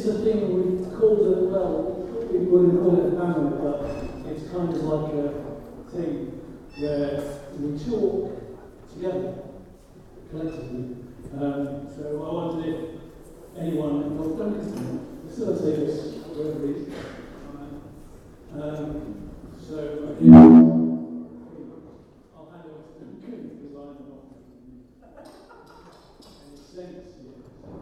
a thing we called it, well, we wouldn't call it a family, but it's kind of like a thing where we talk together, collectively. So I wondered if anyone involved, don't facilitate this, whatever it is. So again, I'll hand over to Duncan because I'm not in a sense here.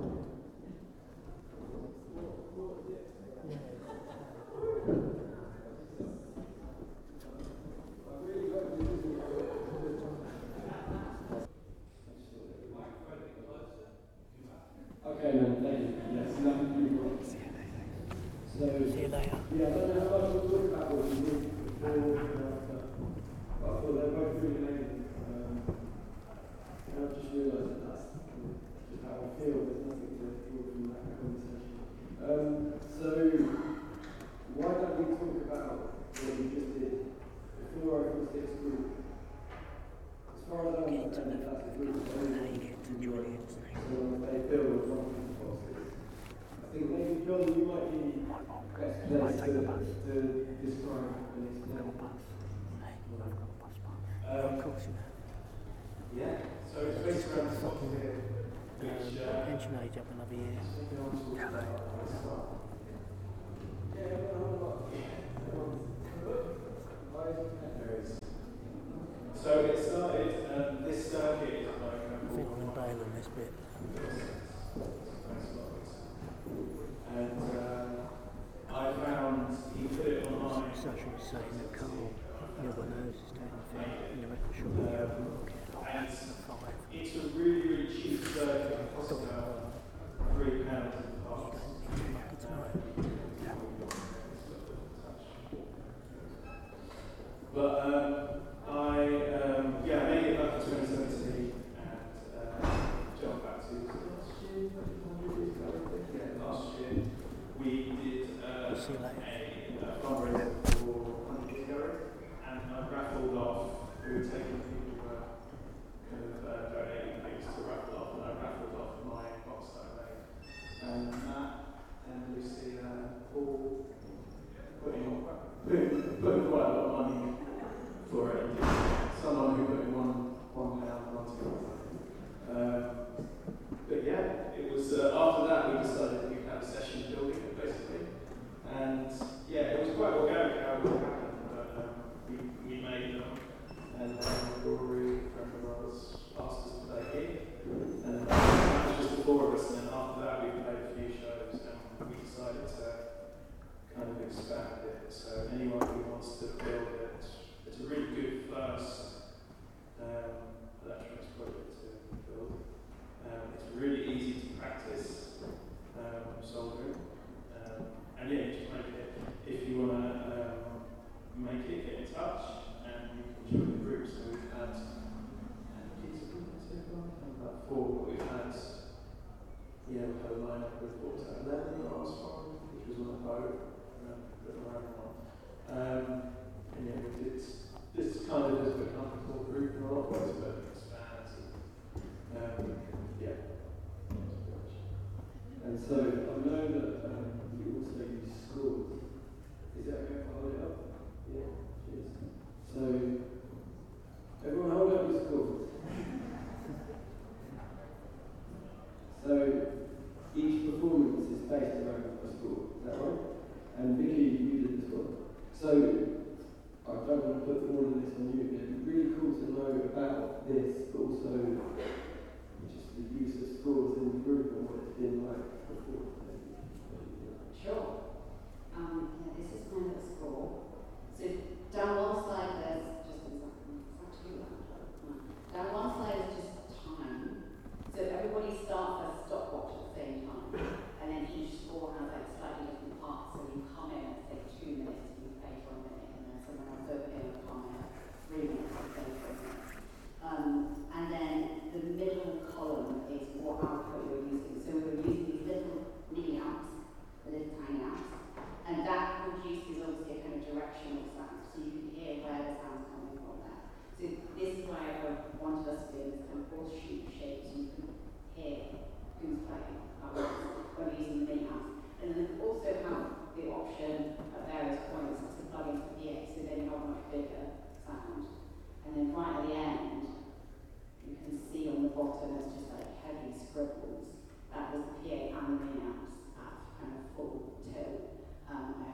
Okay, man, thank you. Yes, nothing really wrong. See you later. Yeah, I don't know how much we'll talk about what we did before, but I thought they're both really amazing. And I've just realised that that's just how I feel. There's nothing to feel from that conversation. So, why don't we talk about what we just did before our acoustic group? As far as I'm concerned, that's a group of so they build something positive. I think maybe John, you might be best placed to describe and explain. Yeah, so it's based around the top here, which pension age up another year. So it started, this circuit is like I think I'm going to bail on this bit. and I found he put it online. Sasha was saying that Carl, your nose is doing the thing in the record shop in the open market. And it's a really, really cheap circuit. It costs about £3 in parts. But I made it back in 2017 and jumped back to last year. We did a fundraiser for 100 Years Ago, and I raffled off. We were taking people who were kind of donating things to raffle off, and I raffled off my box that I made. And Matt and Lucy all putting quite a lot of money for it. Someone who put in £1 onto it. But yeah, it was after that we decided we could have a session building it basically. And yeah, it was quite organic how it all happened, but we made them. And Rory, a friend of ours, asked us to play here. And that was just the four of us, and then after that we played a few shows and we decided to kind of expand it. So anyone who wants to build it, it's a really good first electronics project to build. It's really easy to practice soldering. And yeah, just make it. If you want to make it, get in touch and you can join the group. So we've had about 4, but we've had a lineup with 11 last one, which was on a boat. And yeah, this kind of has become a core group in a lot of ways, but it expands. And so I know that you also use scores. Is that okay if I hold it up? Yeah, cheers. So everyone hold up your scores. So each performance is based around a score, is that right? And Vicky, you did the score. So I don't want to put all of this on you, but it'd be really cool to know about this, but also just the use of scores in the group and what it's been like before. Sure. This is kind of a score. So down one side there's just down one side is just time. So everybody starts a stopwatch at the same time, and then each score has like slightly different parts. So you come in and say 2 minutes, and you play for a minute, and then someone else over here will come in 3 minutes and play for a minute. And then the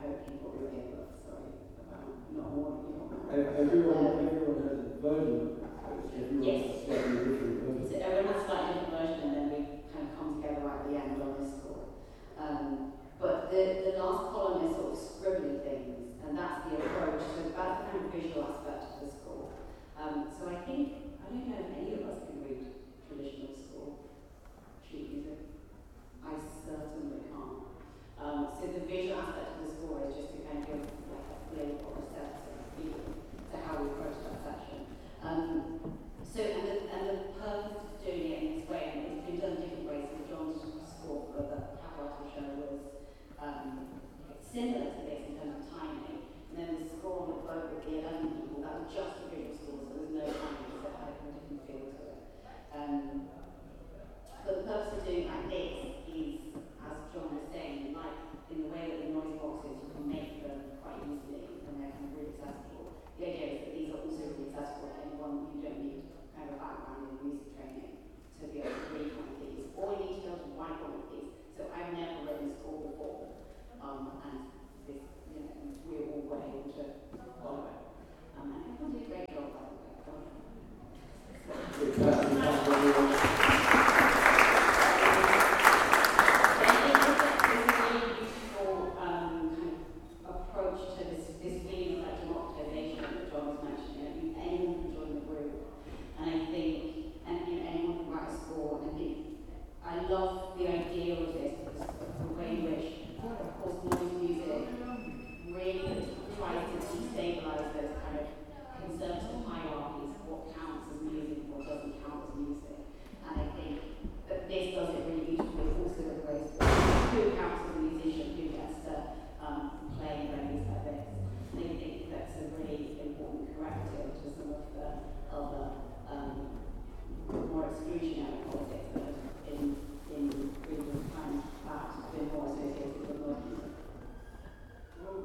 hope you've got your earbuds, sorry, about not warning you. Everyone has a version. Everyone Yes. has a slightly different version. So everyone has a slightly different version, and then we kind of come together right at the end on this score. But the last column is sort of scribbly things, and that's the approach. So that's the kind of visual aspect of the score. So I don't know if any of us can read traditional score sheet music. I certainly can't. So the visual aspect of the score is just to kind of give like a flavour or a sense of feel to how we approach that section. So and the purpose of doing it in this way, and it's been done different ways. So John's score for the Capital show was similar to this in terms of timing, and then the score on the boat with the 11 people, that was just the visual score, so there was no timing, so it had a different feel to it. But the purpose of doing like this is, as John was saying, like in the way that the noise boxes, you can make them quite easily and they're kind of really accessible. The idea is that these are also really accessible to anyone. You don't need kind of a background in music training to be able to read one of these, or you need to be able to write one of these. So I've never written a score before, and this, we're all able to follow it. And everyone did a great job, by the way. Approach to this feeling of like democratization that John was mentioning. Anyone can join the group, and I think, anyone can write a score. And I love the idea of this because of the way in which, of course, noise music really tries to destabilize those kind of conservative hierarchies of what counts as music and what doesn't count as music. And I think that this does it really beautifully. Also, with ways who counts as a musician, who gets to play in venues like this. And I think that's a really important corrective to some of the other more exclusionary politics that have in previous times perhaps been more associated with the movement. Well,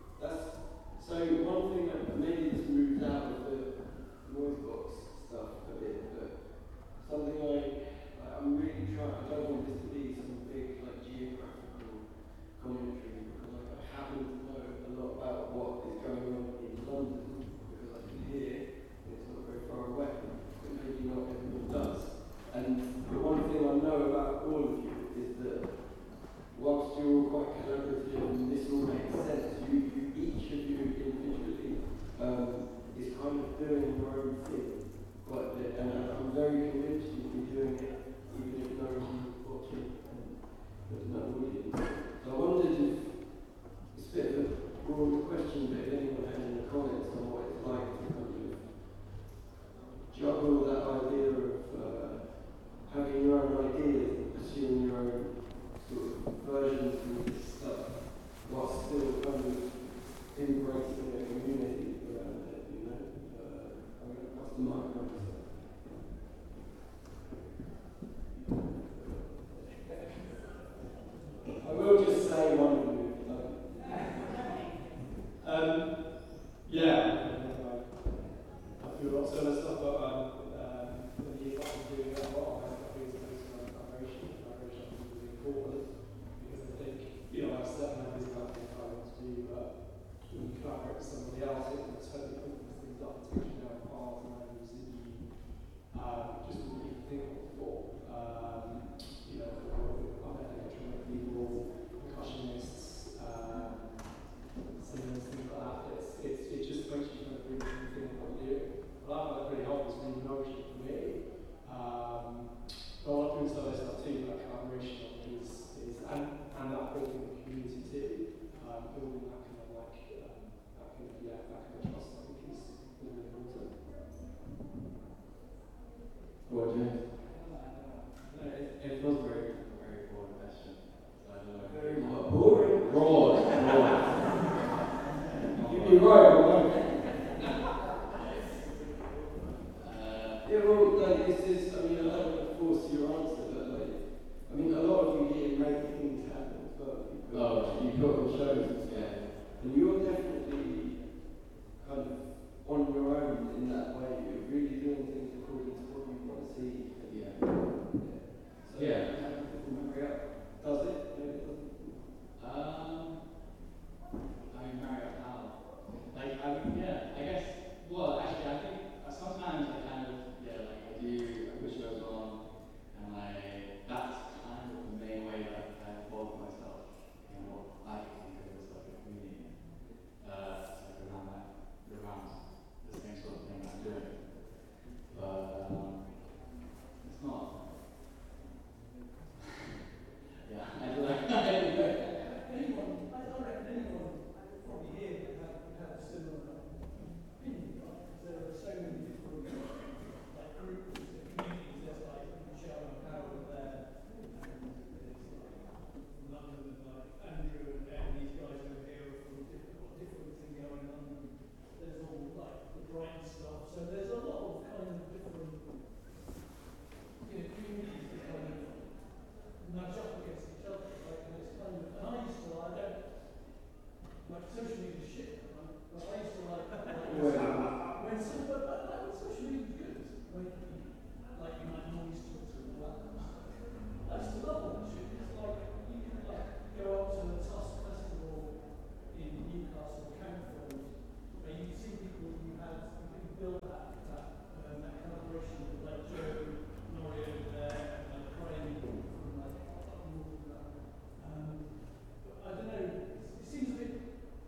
so one thing that maybe this moves out of the noise box stuff a bit, but something I'm really trying. I don't want this to be some big like geographical commentary because I happen to know a lot about what is going on in London because I can hear it's not very far away, but maybe not everyone does. And the one thing I know about all of you is that whilst you're all quite collaborative and this all makes sense, each of you individually is kind of doing your own thing quite a bit, and I'm very convinced you'll be doing it even if no one's watching and there's no audience. So I wondered if it's a bit of a broad question, but if anyone had any comments on what it's like to kind of juggle that idea of having your own ideas and pursuing your own sort of versions of this stuff, while still kind of embracing a community around it, I'm going to pass the mic on to I will just say one of them. I feel lots of other stuff, but when you get doing that, what I think is based on collaboration. Collaboration is really important because I think, I have certain ideas about things I want to do, but when you collaborate with somebody else, it can totally opens things up, takes you down paths and avenues that you just wouldn't even think of before. I'm electronic people, percussionists, singers, things like that. It just makes you kind of really think what you do. I like that really helps, it's really nourishing for me. But I want to do some other stuff too, like collaboration is and that building the community too, building that kind of like that kind of trust I think is really important. What, James? If